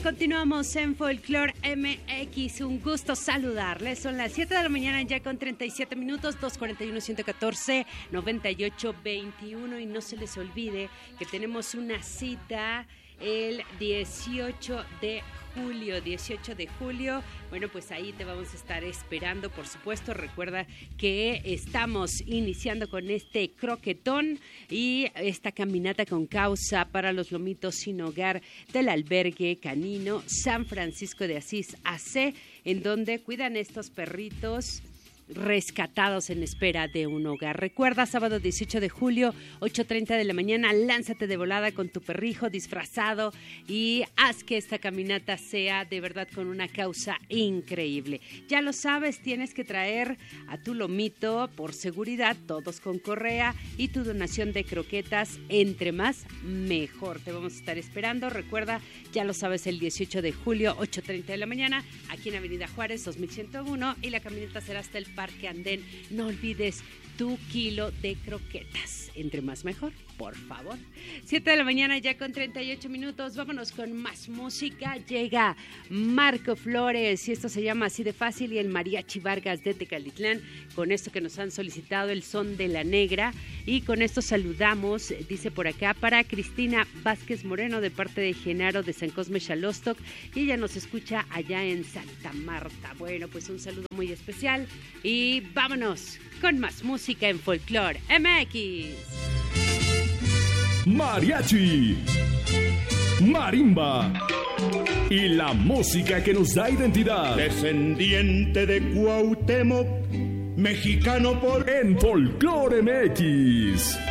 Continuamos en Folklore MX. Un gusto saludarles. Son las 7 de la mañana ya con 37 minutos, 241-114-9821. Y no se les olvide que tenemos una cita el 18 de julio. 18 de julio. Bueno, pues ahí te vamos a estar esperando, por supuesto. Recuerda que estamos iniciando con este croquetón y esta caminata con causa para los lomitos sin hogar del albergue canino San Francisco de Asís AC, en donde cuidan estos perritos rescatados en espera de un hogar. Recuerda, sábado 18 de julio, 8:30 de la mañana, lánzate de volada con tu perrijo disfrazado y haz que esta caminata sea de verdad con una causa increíble. Ya lo sabes, tienes que traer a tu lomito por seguridad, todos con correa, y tu donación de croquetas, entre más, mejor. Te vamos a estar esperando. Recuerda, ya lo sabes, el 18 de julio, 8:30 de la mañana, aquí en Avenida Juárez, 2101, y la caminata será hasta el Parque Andén. No olvides tu kilo de croquetas. Entre más mejor, por favor. 7 de la mañana ya con 38 minutos. Vámonos con más música. Llega Marco Flores y esto se llama Así de Fácil, y el Mariachi Vargas de Tecalitlán, con esto que nos han solicitado, el son de la negra. Y con esto saludamos, dice por acá, para Cristina Vázquez Moreno, de parte de Genaro de San Cosme Xalostoc, y ella nos escucha allá en Santa Marta. Bueno, pues un saludo muy especial y vámonos con más música en Folklore MX. Mariachi, marimba y la música que nos da identidad. Descendiente de Cuauhtémoc, mexicano por... En Folklore MX.